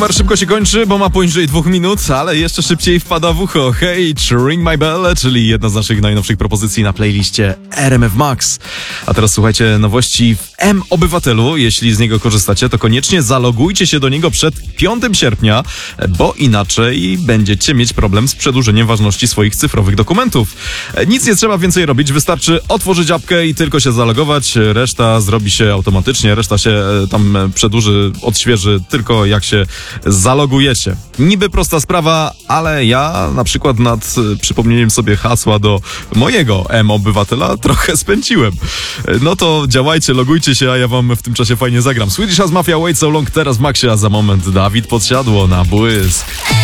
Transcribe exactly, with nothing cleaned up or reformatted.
numer szybko się kończy, bo ma poniżej dwóch minut, ale jeszcze szybciej wpada w ucho. Hey, Ring My Bell, czyli jedna z naszych najnowszych propozycji na playliście R M F Max. A teraz słuchajcie nowości w M-Obywatelu. Jeśli z niego korzystacie, to koniecznie zalogujcie się do niego przed piątego sierpnia, bo inaczej będziecie mieć problem z przedłużeniem ważności swoich cyfrowych dokumentów. Nic nie trzeba więcej robić, wystarczy otworzyć apkę i tylko się zalogować. Reszta zrobi się automatycznie, reszta się tam przedłuży, odświeży tylko jak się zalogujecie. Niby prosta sprawa, ale ja na przykład nad przypomnieniem sobie hasła do mojego M-Obywatela trochę spędziłem. No to działajcie, logujcie się, a ja wam w tym czasie fajnie zagram. Swedish House Mafia, Wait So Long teraz w Maxie, a za moment Dawid Podsiadło na błysk.